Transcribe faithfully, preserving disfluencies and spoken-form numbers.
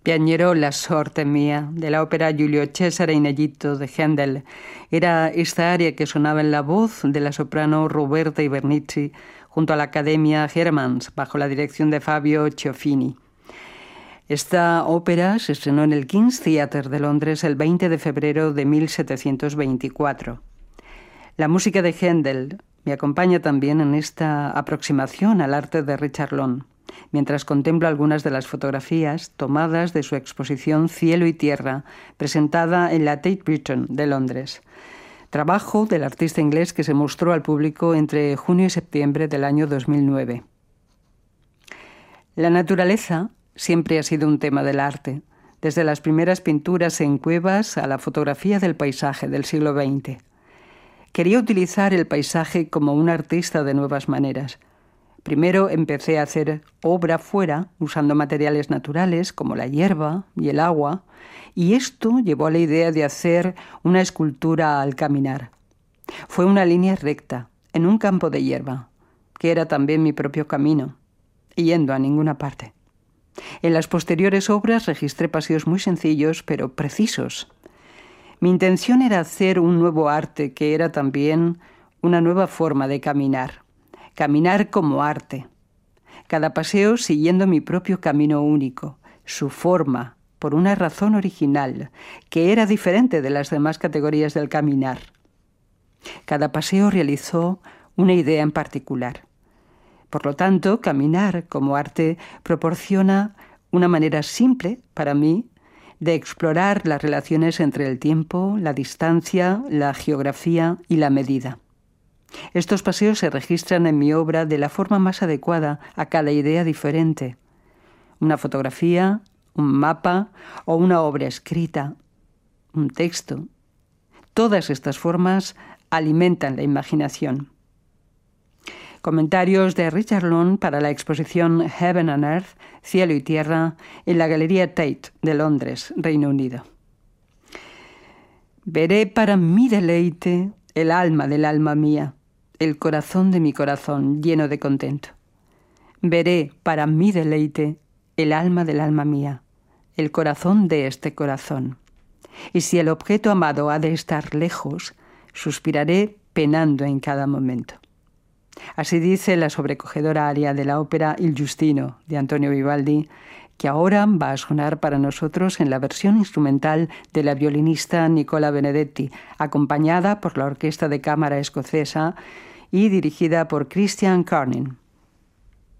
Piagnerò la sorte mía, de la ópera Giulio Cesare in Egitto de Händel. Era esta aria que sonaba en la voz de la soprano Roberta Ivernici junto a la Academia Hermanns, bajo la dirección de Fabio Ciofini. Esta ópera se estrenó en el King's Theatre de Londres el veinte de febrero de mil setecientos veinticuatro. La música de Händel me acompaña también en esta aproximación al arte de Richard Long, mientras contemplo algunas de las fotografías tomadas de su exposición Cielo y Tierra, presentada en la Tate Britain de Londres. Trabajo del artista inglés que se mostró al público entre junio y septiembre del año dos mil nueve. La naturaleza siempre ha sido un tema del arte, desde las primeras pinturas en cuevas a la fotografía del paisaje del siglo veinte. Quería utilizar el paisaje como un artista de nuevas maneras. Primero empecé a hacer obra fuera, usando materiales naturales como la hierba y el agua, y esto llevó a la idea de hacer una escultura al caminar. Fue una línea recta, en un campo de hierba, que era también mi propio camino, yendo a ninguna parte. En las posteriores obras registré paseos muy sencillos, pero precisos. Mi intención era hacer un nuevo arte, que era también una nueva forma de caminar. Caminar como arte. Cada paseo siguiendo mi propio camino único, su forma, por una razón original, que era diferente de las demás categorías del caminar. Cada paseo realizó una idea en particular. Por lo tanto, caminar como arte proporciona una manera simple, para mí, de explorar las relaciones entre el tiempo, la distancia, la geografía y la medida. Estos paseos se registran en mi obra de la forma más adecuada a cada idea diferente. Una fotografía, un mapa o una obra escrita, un texto. Todas estas formas alimentan la imaginación. Comentarios de Richard Long para la exposición Heaven and Earth, Cielo y Tierra, en la Galería Tate de Londres, Reino Unido. Veré para mi deleite el alma del alma mía, el corazón de mi corazón lleno de contento. Veré para mi deleite el alma del alma mía, el corazón de este corazón. Y si el objeto amado ha de estar lejos, suspiraré penando en cada momento. Así dice la sobrecogedora aria de la ópera Il Giustino de Antonio Vivaldi, que ahora va a sonar para nosotros en la versión instrumental de la violinista Nicola Benedetti, acompañada por la Orquesta de Cámara Escocesa y dirigida por Christian Carnin.